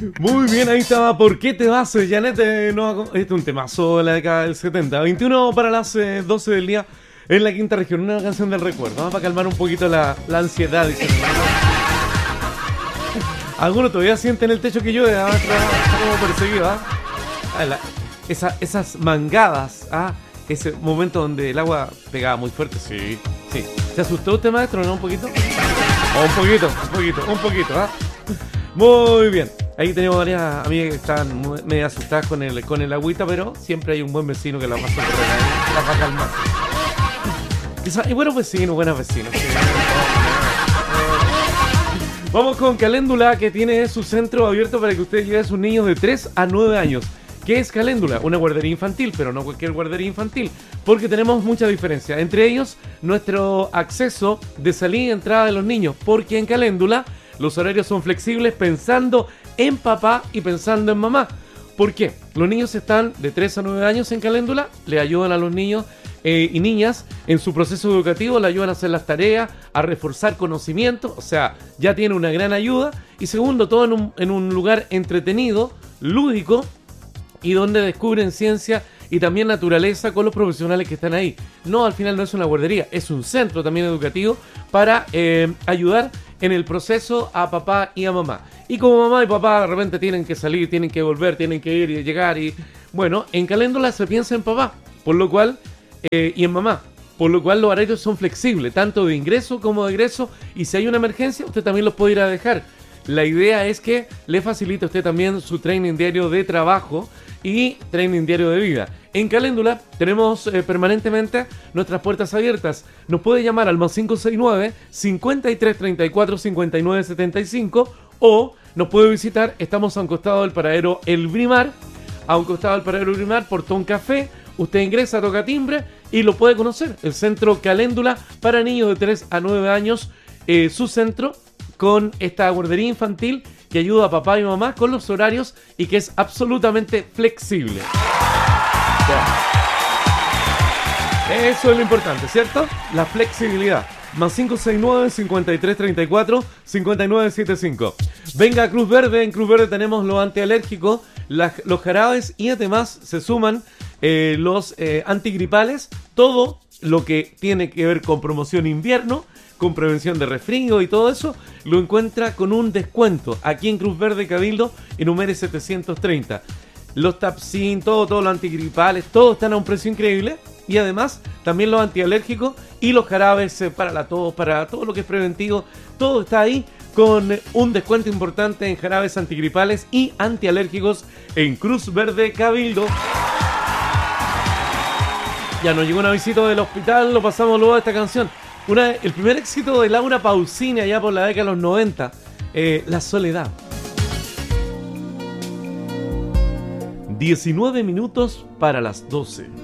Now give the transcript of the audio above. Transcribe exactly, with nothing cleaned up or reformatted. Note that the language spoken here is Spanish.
Muy bien, ahí estaba. ¿Por qué te vas, Janet? Eh, no, este es un temazo de la década del setenta. veintiuno para las eh, doce del día en la quinta región. Una canción del recuerdo, ¿no? Para calmar un poquito la, la ansiedad. Dicen. Algunos todavía sienten el techo que llueve, ¿ah? Está, está como perseguido, ¿ah? Ah, la, esa, esas mangadas, ¿ah? Ese momento donde el agua pegaba muy fuerte. Sí, sí. ¿Se asustó usted, maestro, no? ¿Un poquito? Oh, un poquito, un poquito, un poquito, ¿ah? Muy bien. Ahí tenemos varias amigas que están muy, medio asustadas con el, con el agüita, pero siempre hay un buen vecino que la va a socorrer ahí, la va a calmar. Y buenos vecinos, buenas vecinas. Sí. Vamos con Caléndula, que tiene su centro abierto para que usted lleve a sus niños de tres a nueve años. ¿Qué es Caléndula? Una guardería infantil, pero no cualquier guardería infantil, porque tenemos mucha diferencia. Entre ellos, nuestro acceso de salida y entrada de los niños, porque en Caléndula los horarios son flexibles pensando en papá y pensando en mamá. ¿Por qué? Los niños están de tres a nueve años en Caléndula, le ayudan a los niños eh, y niñas en su proceso educativo, le ayudan a hacer las tareas, a reforzar conocimientos, o sea, ya tiene una gran ayuda. Y segundo, todo en un, en un lugar entretenido, lúdico, y donde descubren ciencia y también naturaleza con los profesionales que están ahí. No, al final no es una guardería, es un centro también educativo para eh, ayudar en el proceso a papá y a mamá. Y como mamá y papá de repente tienen que salir, tienen que volver, tienen que ir y llegar, y bueno, en Caléndula se piensa en papá, por lo cual, eh, y en mamá, por lo cual los horarios son flexibles, tanto de ingreso como de egreso, y si hay una emergencia, usted también los puede ir a dejar. La idea es que le facilite a usted también su training diario de trabajo y training diario de vida. En Caléndula tenemos eh, permanentemente nuestras puertas abiertas. Nos puede llamar al más cinco seis nueve, cincuenta y tres treinta y cuatro, cincuenta y nueve setenta y cinco o nos puede visitar. Estamos a un costado del paradero El Brimar, a un costado del paradero El Brimar, Portón Café. Usted ingresa, toca timbre y lo puede conocer. El centro Caléndula para niños de tres a nueve años, eh, su centro con esta guardería infantil que ayuda a papá y mamá con los horarios y que es absolutamente flexible. Eso es lo importante, ¿cierto? La flexibilidad. Más cinco seis nueve, cincuenta y tres treinta y cuatro, cincuenta y nueve setenta y cinco. Venga a Cruz Verde. En Cruz Verde tenemos los antialérgicos, las, los jarabes y además se suman eh, los eh, antigripales. Todo lo que tiene que ver con promoción invierno, con prevención de resfrío y todo eso, lo encuentra con un descuento aquí en Cruz Verde Cabildo en Humere setecientos treinta. Los Tapsin, todo, todos los antigripales, todos están a un precio increíble. Y además, también los antialérgicos y los jarabes eh, para la tos, para todo lo que es preventivo. Todo está ahí con un descuento importante en jarabes antigripales y antialérgicos en Cruz Verde Cabildo. Ya nos llegó una visita del hospital, lo pasamos luego de esta canción. Una, el primer éxito de Laura Pausini allá por la década de los noventa, eh, La Soledad. diecinueve minutos para las doce.